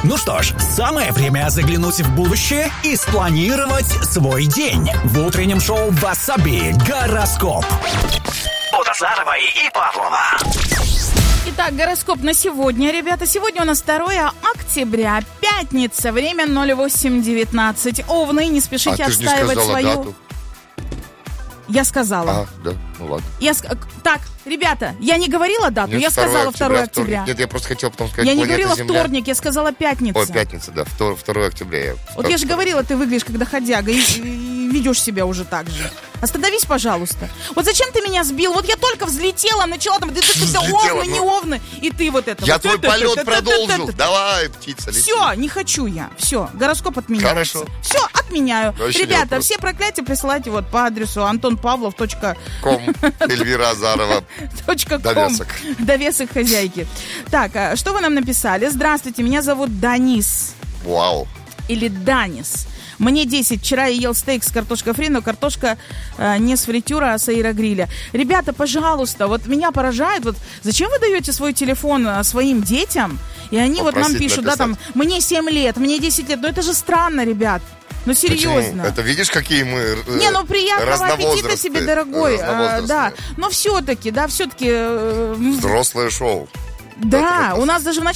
Ну что ж, самое время заглянуть в будущее и спланировать свой день. В утреннем шоу «Васаби» гороскоп. От Азаровой и Павлова. Итак, гороскоп на сегодня, ребята. Сегодня у нас 2 октября, пятница, время 08:19. Овны, не спешите отстаивать свою... Дату. Я сказала. Да, ну ладно. Так, ребята, я не говорила дату, Нет, я сказала 2 октября. Нет, я просто хотел потом сказать... Я не говорила вторник, я сказала пятница. Ой, пятница, да, 2 октября. Вот я же говорила, ты выглядишь как доходяга и ведешь себя уже так же. Остановись, пожалуйста. Вот зачем ты меня сбил? Вот я только взлетела, начала там, овны, не овны, и ты вот это. Я твой полет продолжил. Давай, птица, лети. Все, не хочу я. Все, гороскоп отменяется. Хорошо. Все, отменяю. Вообще ребята, все проклятия присылайте вот по адресу antonpavlov.com. Эльвира Азарова. Довесок. Довесок хозяйки. Так, что вы нам написали? Здравствуйте, меня зовут Данис. Вау. Или Данис. Мне 10. Вчера я ел стейк с картошкой фри, но картошка не с фритюра, а с аэрогриля. Ребята, пожалуйста, вот меня поражает, вот зачем вы даете свой телефон своим детям, и они вот нам пишут, да, там, мне 7 лет, мне 10 лет. Ну это же странно, ребят. Ну, серьезно. Почему? Это видишь, какие мы Не, ну приятного аппетита себе, дорогой. Да, но все-таки, взрослое шоу. Да, у нас даже в